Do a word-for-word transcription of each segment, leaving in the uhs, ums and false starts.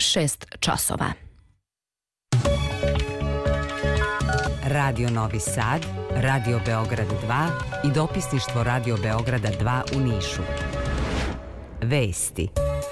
šest časova. Radio Novi Sad, Radio Beograd dva i dopisništvo Radio Beograda dva u Nišu. Vesti.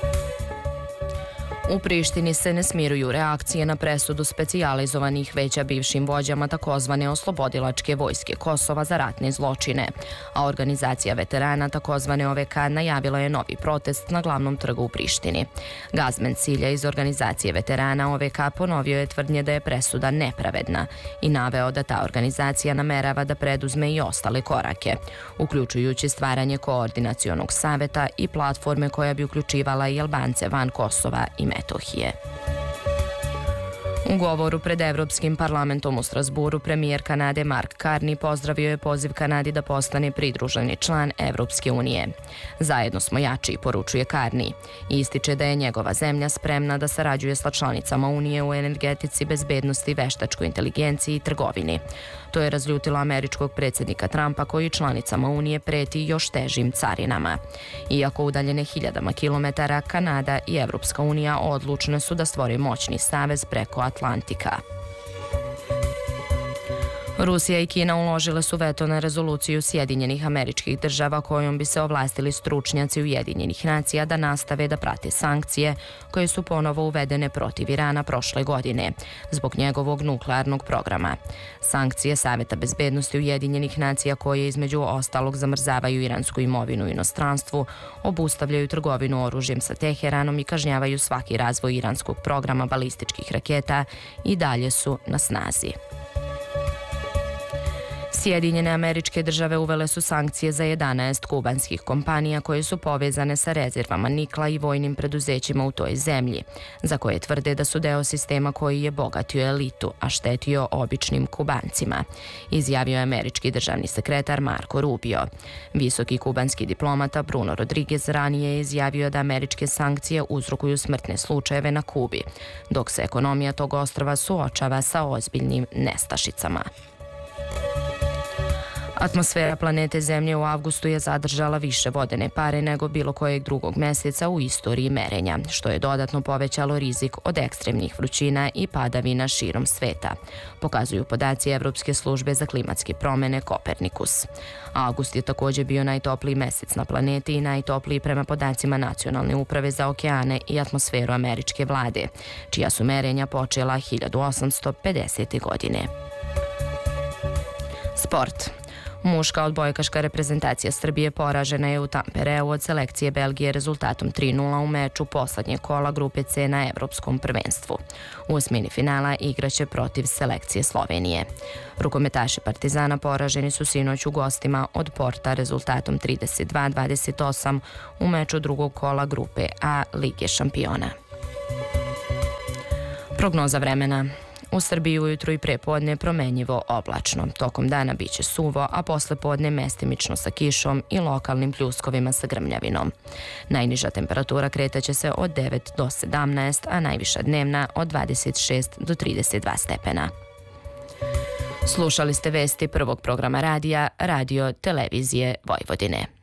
U Prištini se ne smiruju reakcije na presudu specijalizovanih veća bivšim vođama takozvane oslobodilačke vojske Kosova za ratne zločine, a organizacija veterana takozvane O V K najavila je novi protest na glavnom trgu u Prištini. Gazmen Cilja iz organizacije veterana O V K ponovio je tvrdnje da je presuda nepravedna i naveo da ta organizacija namerava da preduzme i ostale korake, uključujući stvaranje koordinacionog saveta i platforme koja bi uključivala i Albance van Kosova i Metohije. U govoru pred Evropskim parlamentom u Strasburu premijer Kanade Mark Carney pozdravio je poziv Kanadi da postane pridruženi član Evropske unije. Zajedno smo jači, poručuje Carney, i ističe da je njegova zemlja spremna da sarađuje sa članicama Unije u energetici, bezbednosti, veštačkoj inteligenciji i trgovini. To je razljutilo američkog predsjednika Trumpa koji članicama Unije preti još težim carinama. Iako udaljene hiljadama kilometara, Kanada i Evropska unija odlučne su da stvore moćni savez preko Atlantika. Rusija i Kina uložile su veto na rezoluciju Sjedinjenih Američkih Država kojom bi se ovlastili stručnjaci Ujedinjenih nacija da nastave da prate sankcije koje su ponovo uvedene protiv Irana prošle godine zbog njegovog nuklearnog programa. Sankcije Saveta bezbednosti Ujedinjenih nacija koje između ostalog zamrzavaju iransku imovinu u inostranstvu, obustavljaju trgovinu oružjem sa Teheranom i kažnjavaju svaki razvoj iranskog programa balističkih raketa i dalje su na snazi. Sjedinjene Američke Države uvele su sankcije za jedanaest kubanskih kompanija koje su povezane sa rezervama nikla i vojnim preduzećima u toj zemlji, za koje tvrde da su deo sistema koji je bogatio elitu, a štetio običnim Kubancima, izjavio je američki državni sekretar Marco Rubio. Visoki kubanski diplomata Bruno Rodriguez ranije je izjavio da američke sankcije uzrokuju smrtne slučajeve na Kubi, dok se ekonomija tog ostrva suočava sa ozbiljnim nestašicama. Atmosfera planete Zemlje u avgustu je zadržala više vodene pare nego bilo kojeg drugog meseca u istoriji merenja, što je dodatno povećalo rizik od ekstremnih vrućina i padavina širom sveta, pokazuju podaci Evropske službe za klimatske promene Kopernikus. Avgust je također bio najtopliji mesec na planeti i najtopliji prema podacima Nacionalne uprave za okeane i atmosferu američke vlade, čija su merenja počela hiljadu osamsto pedesete. godine. Sport. Muška odbojkaška reprezentacija Srbije poražena je u Tampereu od selekcije Belgije rezultatom tri nula u meču poslednjeg kola grupe C na Evropskom prvenstvu. U osmini finala igraće protiv selekcije Slovenije. Rukometaši Partizana poraženi su sinoć u gostima od Porta rezultatom trideset dva dvadeset osam u meču drugog kola grupe A Lige šampiona. Prognoza vremena. U Srbiji ujutru i prepodne promenjivo oblačno. Tokom dana biće suvo, a posle podne mestimično sa kišom i lokalnim pljuskovima sa grmljavinom. Najniža temperatura kretaće se od devet do sedamnaest, a najviša dnevna od dvadeset šest do trideset dva stepena. Slušali ste vesti prvog programa radija Radio Televizije Vojvodine.